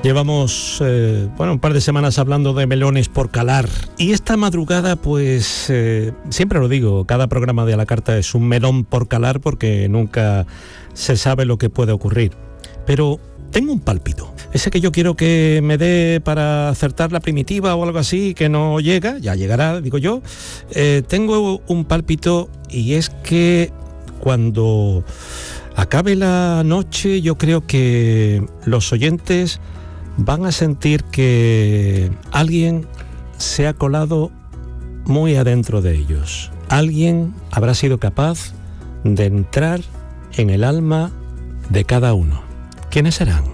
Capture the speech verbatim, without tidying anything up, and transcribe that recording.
Llevamos eh, bueno, un par de semanas hablando de melones por calar y esta madrugada pues eh, siempre lo digo, cada programa de A la Carta es un melón por calar porque nunca se sabe lo que puede ocurrir, pero tengo un pálpito, ese que yo quiero que me dé para acertar la primitiva o algo así que no llega, ya llegará, digo yo. eh, tengo un pálpito y es que cuando acabe la noche yo creo que los oyentes van a sentir que alguien se ha colado muy adentro de ellos. Alguien habrá sido capaz de entrar en el alma de cada uno. ¿Quiénes serán?